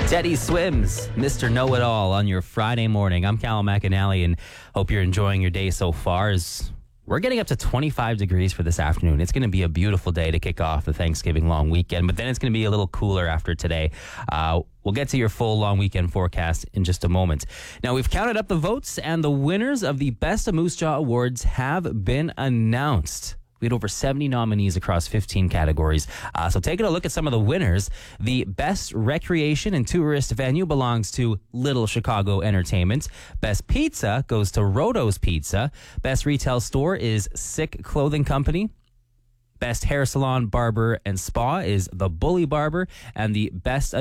Teddy Swims, Mr. Know-It-All on your Friday morning. I'm Callum McAnally and hope you're enjoying your day so far. We're getting up to 25 degrees for this afternoon. It's going to be a beautiful day to kick off the Thanksgiving long weekend, but then it's going to be a little cooler after today. We'll get to your full long weekend forecast in just a moment. Now, we've counted up the votes, and the winners of the Best of Moose Jaw Awards have been announced. We had over 70 nominees across 15 categories. So taking a look at some of the winners, the Best Recreation and Tourist Venue belongs to Little Chicago Entertainment. Best Pizza goes to Roto's Pizza. Best Retail Store is Sick Clothing Company. Best Hair Salon, Barber, and Spa is The Bully Barber. And the Best